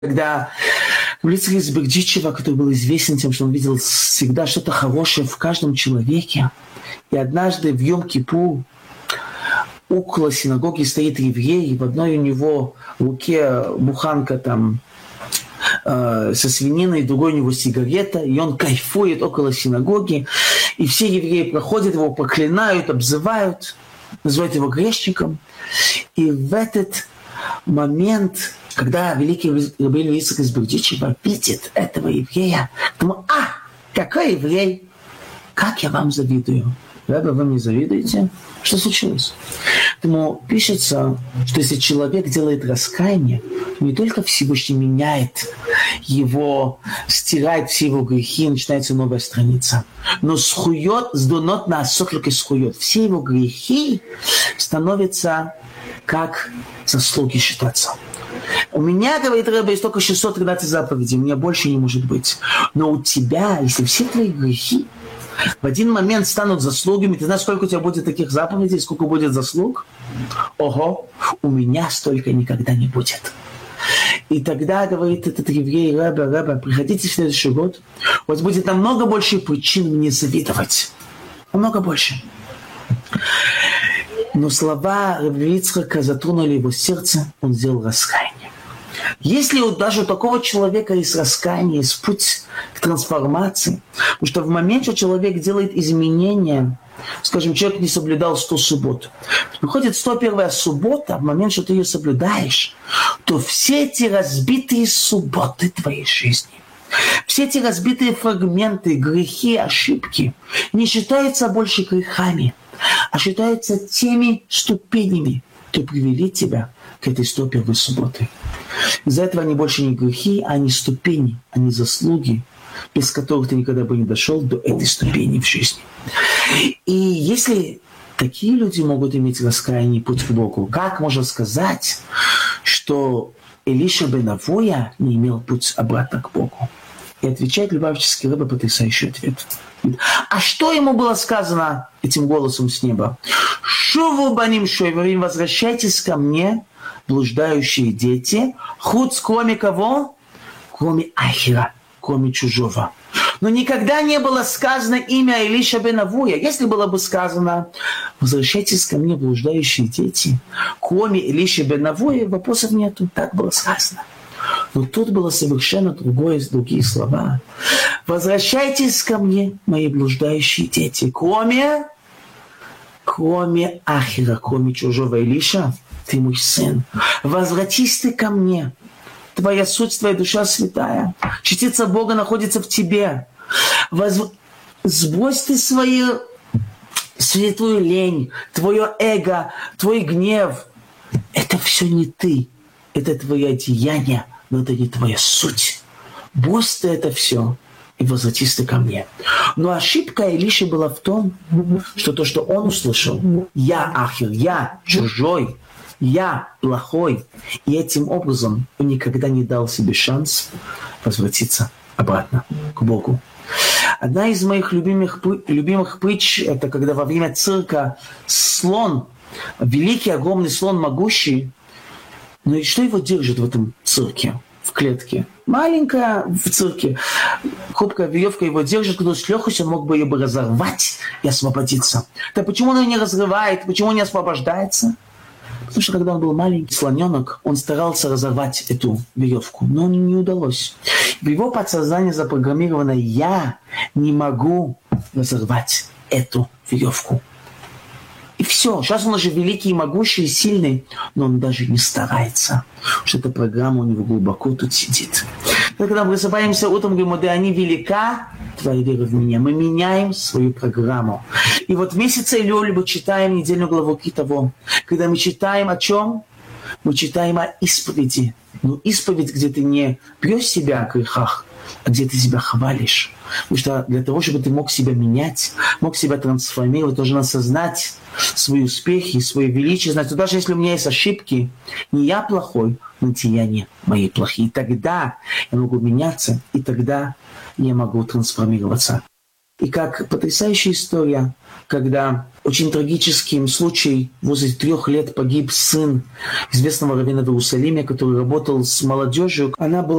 Когда Рабицхак из Бердичева, который был известен тем, что он видел всегда что-то хорошее в каждом человеке, и однажды в Йом-Кипур около синагоги стоит еврей, и в одной у него в руке буханка там со свининой, в другой у него сигарета, и он кайфует около синагоги, и все евреи проходят его, проклинают, обзывают, называют его грешником. И в этот момент, когда великий Рабби Ицхак из Бердичева видит этого еврея, думает: какой еврей! Как я вам завидую! Рабби, вы мне завидуете? Что случилось? Поэтому пишется, что если человек делает раскаяние, то не только Всевышний меняет его, стирает все его грехи, и начинается новая страница. Но схует, сдунот на осоклик и схует. Все его грехи становятся как заслуги считаться. У меня, говорит Рабби, есть только 613 заповедей, у меня больше не может быть. Но у тебя, если все твои грехи в один момент станут заслугами, ты знаешь, сколько у тебя будет таких заповедей, сколько будет заслуг? Ого, у меня столько никогда не будет. И тогда, говорит этот еврей: Рабби, приходите в следующий год, у вас будет намного больше причин мне завидовать. Намного больше. Но слова Рабби Ицхака затронули его сердце, он сделал раскаяние. Если даже у такого человека есть раскаяние, есть путь к трансформации, потому что в момент, что человек делает изменения, скажем, человек не соблюдал 100 суббот, приходит 101-я суббота, в момент, что ты ее соблюдаешь, то все эти разбитые субботы твоей жизни, все эти разбитые фрагменты, грехи, ошибки не считаются больше грехами, а считаются теми ступенями, которые привели тебя к этой 101-й субботе. Из-за этого они больше не грехи, а не ступени, а не заслуги, без которых ты никогда бы не дошел до этой ступени в жизни. И если такие люди могут иметь раскаяние и путь к Богу, как можно сказать, что Элиша бен Авоя не имел путь обратно к Богу? И отвечает Любавический Рабби потрясающий ответ. А что ему было сказано этим голосом с неба? «Шуву баним шойварим, возвращайтесь ко мне, блуждающие дети, хуц, кроме кого? Кроме Ахира, кроме чужого». Но никогда не было сказано имя Элиша бен Авоя. Если было бы сказано: «Возвращайтесь ко мне, блуждающие дети», кроме Элиша бен Авоя, вопросов нету. Так было сказано. Но тут было совершенно другие слова. «Возвращайтесь ко мне, мои блуждающие дети, кроме Ахира, кроме чужого Элиша, ты мой сын. Возвратись ты ко мне. Твоя суть, твоя душа святая. Частица Бога находится в тебе. Сбрось ты свою лень, твое эго, твой гнев. Это все не ты. Это твое одеяние, но это не твоя суть. Брось ты это все и возвратись ты ко мне. Но ошибка Элиши была в том, что то, что он услышал: я Ахир, я чужой, я плохой. И этим образом он никогда не дал себе шанс возвратиться обратно к Богу. Одна из моих любимых притч, это когда во время цирка слон, великий, огромный слон, могущий, ну и что его держит в этом цирке, в клетке? Маленькая в цирке, хрупкая веревка его держит, когда с легкостью он мог бы ее разорвать и освободиться. Так почему он ее не разрывает, почему он не освобождается? Потому что когда он был маленький слоненок, он старался разорвать эту веревку, но не удалось. В его подсознании запрограммировано: я не могу разорвать эту веревку. И все. Сейчас он уже великий и могущий, и сильный, но он даже не старается, потому что эта программа у него глубоко тут сидит. И когда мы просыпаемся утром, говорим: да, они велика, твоя вера в меня. Мы меняем свою программу. И вот в месяце Элюль мы читаем недельную главу Китово. Когда мы читаем о чем? Мы читаем о исповеди. Но исповедь, где ты не бьешь себя о грехах, а где ты себя хвалишь. Потому что для того, чтобы ты мог себя менять, мог себя трансформировать, должен осознать свои успехи, свое величие, знать, что даже если у меня есть ошибки, не я плохой, но деяния мои плохие. И тогда я могу меняться, и тогда я могу трансформироваться. И как потрясающая история, когда очень трагическим случаем возле 3 лет погиб сын известного раввина в Иерусалиме, который работал с молодежью. Она была